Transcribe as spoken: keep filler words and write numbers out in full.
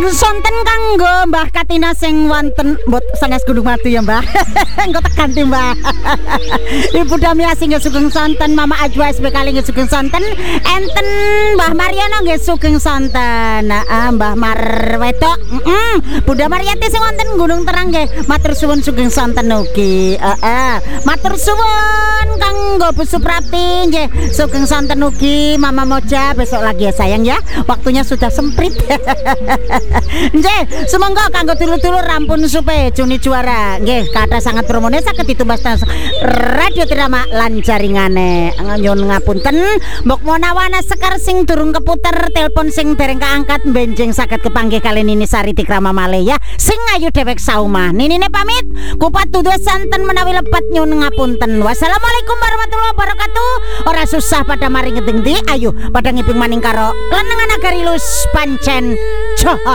Sonten kanggo Mbah Katina sing wonten mbot sanes Gunung Madu ya Mbah. Engko tekan ti Mbah. Ibu Damiasi nggih sugeng sonten, Mama Ajwa S B kali nggih sugeng sonten, enten Mbah Mariono nggih sugeng sonten. Heeh, Mbah Marwedo, heeh. Bunda Mariati sing wonten Gunung Terang nggih matur suwun sugeng sonten ugi. Heeh. Matur suwun kanggo Bu Suprapti nggih sugeng sonten ugi. Mama Moja besok lagi ya sayang ya. Waktunya sudah semprit. Nggih, semoga kanggo dulur-dulur rampun supe Juni juara. Nggih, kata sangat promone saged ditumbas radio drama lan jaringane. Nyun ngapunten, mbok menawa ana sekar sing durung keputer, telepon sing dereng kaangkat benjing saged kepanggih kali Nini Sari Tikrama Male ya. Sing ayu dewek saumah. Ninine pamit, kupat tuduh santen menawi lepat nyun ngapunten. Wassalamualaikum warahmatullahi wabarakatuh. Ora susah pada mari ngedengdi, ayo pada ngiping maning karo Klenengan Agarilus pancen. Coha